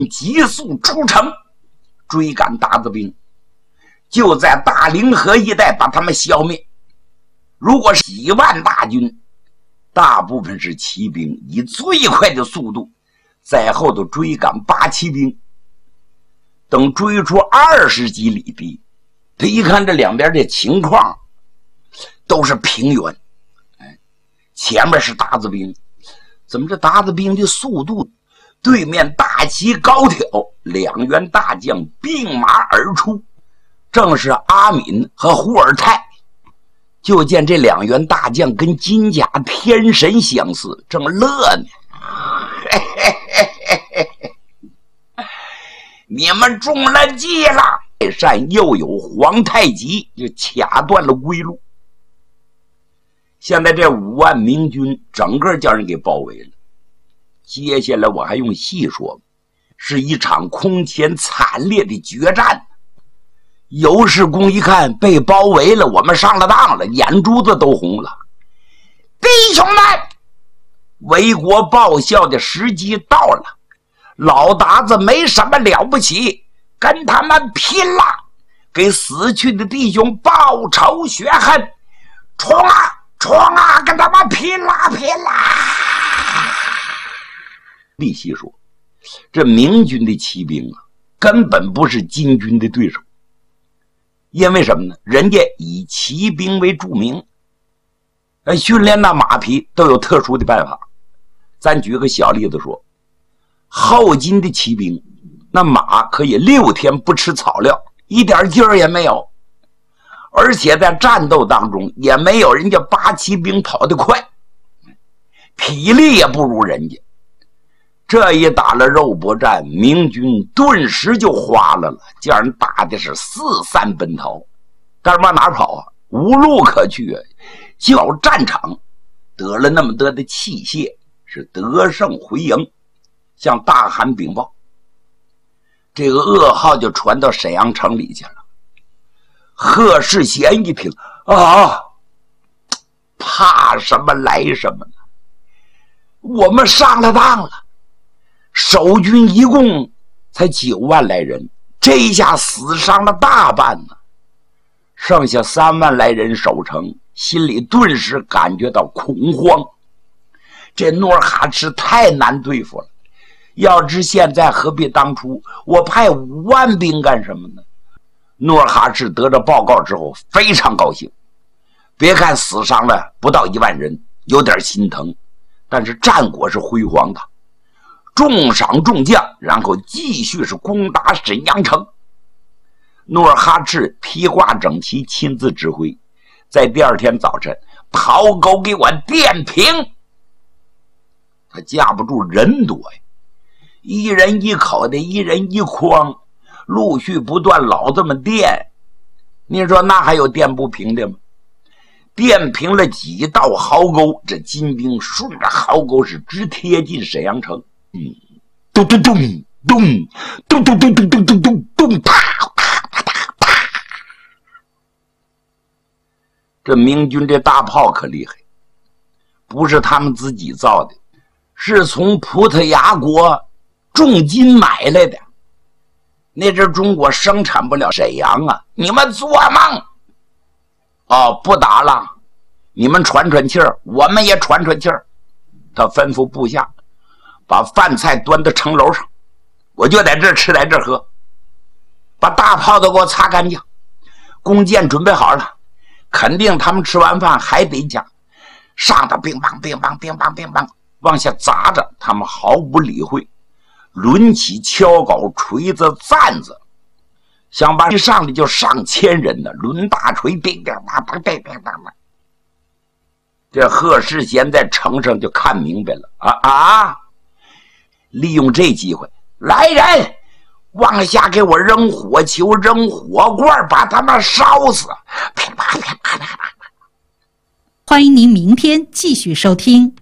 急速出城追赶鞑子兵，就在大凌河一带把他们消灭。如果是几万大军，大部分是骑兵，以最快的速度在后头追赶八旗兵。等追出20几里地，他一看这两边的情况都是平原，前面是鞑子兵，怎么这鞑子兵的速度？对面大旗高挑，2员大将并马而出，正是阿敏和胡尔泰。就见这2员大将跟金甲天神相似，正乐呢。你们中了计了！这扇又有皇太极就卡断了归路。现在这5万明军整个叫人给包围了。接下来我还用细说，是一场空前惨烈的决战。尤世公一看被包围了，我们上了当了，眼珠子都红了。弟兄们，为国报效的时机到了，老鞑子没什么了不起，跟他们拼了，给死去的弟兄报仇雪恨，冲啊冲啊，跟他们拼啦拼啦！立西说，这明军的骑兵啊，根本不是金军的对手。因为什么呢？人家以骑兵为著名，训练那马匹都有特殊的办法。咱举个小例子说，后金的骑兵，那马可以6天不吃草料，一点劲儿也没有，而且在战斗当中也没有人家八旗兵跑得快，体力也不如人家。这一打了肉搏战，明军顿时就花了，叫人打的是四散奔逃。但是往哪跑啊？无路可去啊！叫战场得了那么多的器械，是得胜回营，向大汗禀报。这个噩耗就传到沈阳城里去了。贺世贤一听啊，怕什么来什么呢？我们上了当了。守军一共才9万来人，这一下死伤了大半呢，剩下3万来人守城，心里顿时感觉到恐慌。这努尔哈赤太难对付了，要知现在何必当初，我派5万兵干什么呢？努尔哈赤得着报告之后非常高兴，别看死伤了不到1万人，有点心疼，但是战果是辉煌的，重赏重将，然后继续是攻打沈阳城。努尔哈赤披挂整齐，亲自指挥，在第2天早晨炮狗给我电平。他架不住人多呀，一人一口的，一人一筐，陆续不断，老这么电，你说那还有电不平的吗？电平了几道壕沟，这金兵顺着壕沟是直贴近沈阳城。咚咚咚咚咚咚咚咚咚咚咚咚，啪啪啪啪啪！这明军这大炮可厉害，不是他们自己造的，是从葡萄牙国重金买来的。那阵中国生产不了沈阳啊，你们做梦！哦，不打了，你们喘喘气儿，我们也喘喘气儿。他吩咐部下把饭菜端到城楼上，我就在这儿吃，在这儿喝，把大炮都给我擦干净，弓箭准备好了，肯定他们吃完饭还得讲，上头乒乓乒乓乒乓乒乓往下砸着，他们毫不理会，抡起锹镐锤子钻子，想把一上来就上千人呢，抡大锤叮叮当当叮叮当当。这贺世贤在城上就看明白了利用这机会，来人，往下给我扔火球，扔火罐，把他们烧死！噼啪噼啪啪啪。 欢迎您明天继续收听。